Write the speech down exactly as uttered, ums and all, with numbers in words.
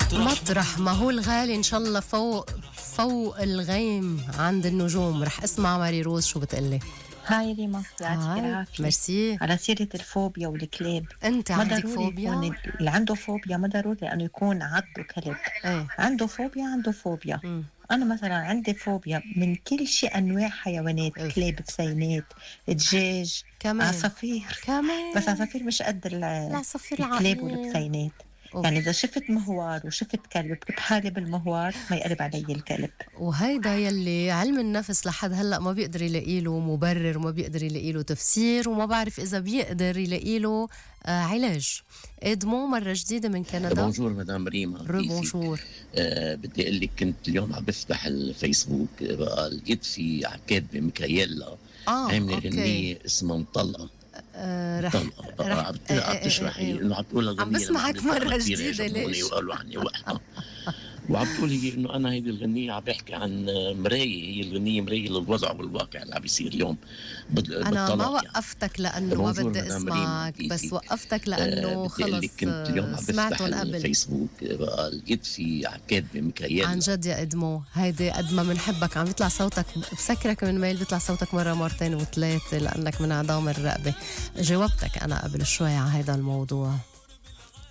مطرح ما هو الغالي إن شاء الله فوق فوق الغيم عند النجوم. رح اسمع ماري روز شو بتقلي. هاي ريما، يعطيك العافية. ميرسي. على سيرة الفوبيا والكلاب، أنت ما عندك ضروري فوبيا؟ يكون اللي عنده فوبيا ما ضروري أنه يكون عنده كلب. ايه. عنده فوبيا عنده فوبيا. مم. أنا مثلا عندي فوبيا من كل شيء، أنواع حيوانات، أوف. كلاب، بسينات، دجاج، كمان عصافير. كمان بس عصافير مش قد ال- العصافير الكلاب العقيم. والبسينات. أوف. يعني إذا شفت مهوار وشفت كلب بكب حالي بالمهوار ما يقرب علي الكلب. وهيدا يلي علم النفس لحد هلأ ما بيقدر يلاقي له مبرر وما بيقدر يلاقي له تفسير، وما بعرف إذا بيقدر يلاقي له آه علاج. إدمو مرة جديدة من كندا. بونجور مدام ريما. رو بونجور. آه بدي أقول لك كنت اليوم عم بفتح الفيسبوك بقى لقيت في كاتبة ميكاييلا آه عاملة غنية اسمها مطلقة. آه رح مطلقة رح عم تشرح لي إنه عم تقول الغنية عم بسمعك مرة جديدة ليش؟ وقالوا عني وحنا وعم تقول هي انه انا هيدي الغنيه عم بحكي عن مرايه، هي الغنيه مرايه للوضع والواقع اللي عم بيصير اليوم. انا ما وقفتك لانه ما بدي اسمعك، بس وقفتك لانه آه خلص كنت اليوم عم بفتح قبل الفيسبوك بقى لقيت في كاتبه ميكاييلا. عن جد يا ادمو، هيدي قد ما بنحبك عم بيطلع صوتك، بسكرك من ميل بيطلع صوتك مره مرتين وثلاثه لانك من عظام الرقبه. جاوبتك انا قبل شوي على هذا الموضوع.